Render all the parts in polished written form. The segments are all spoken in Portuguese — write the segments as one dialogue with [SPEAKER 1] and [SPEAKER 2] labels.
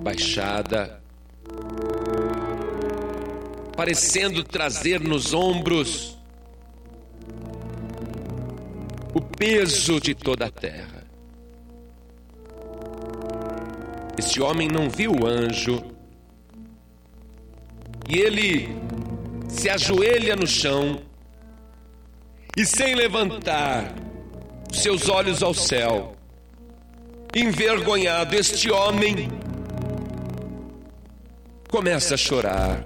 [SPEAKER 1] abaixada, parecendo trazer nos ombros o peso de toda a terra. Este homem não viu o anjo e ele se ajoelha no chão e, sem levantar seus olhos ao céu, envergonhado, este homem começa a chorar.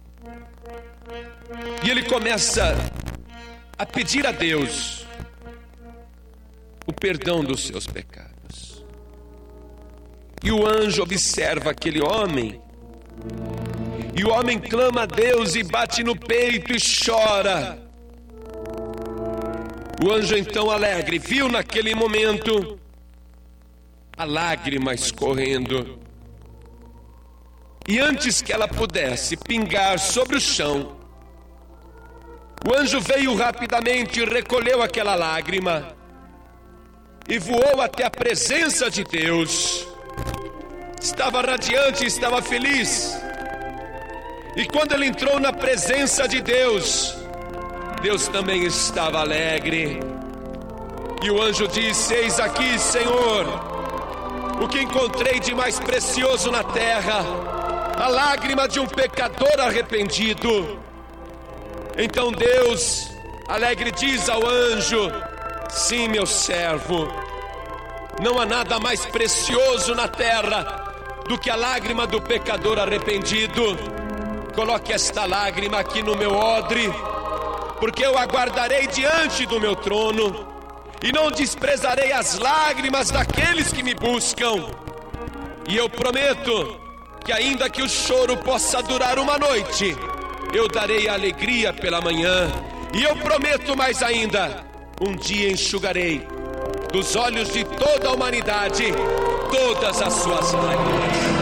[SPEAKER 1] E ele começa a pedir a Deus o perdão dos seus pecados. E o anjo observa aquele homem, e o homem clama a Deus e bate no peito e chora. O anjo, então alegre, viu naquele momento a lágrima escorrendo, e antes que ela pudesse pingar sobre o chão, o anjo veio rapidamente e recolheu aquela lágrima e voou até a presença de Deus. Estava radiante, estava feliz. E quando ele entrou na presença de Deus, Deus também estava alegre. E o anjo disse: eis aqui, Senhor, o que encontrei de mais precioso na terra, a lágrima de um pecador arrependido. Então Deus, alegre, diz ao anjo: sim, meu servo, não há nada mais precioso na terra do que a lágrima do pecador arrependido. Coloque esta lágrima aqui no meu odre, porque eu aguardarei diante do meu trono, e não desprezarei as lágrimas daqueles que me buscam. E eu prometo que, ainda que o choro possa durar uma noite, eu darei a alegria pela manhã. E eu prometo mais ainda: um dia enxugarei dos olhos de toda a humanidade todas as suas lágrimas.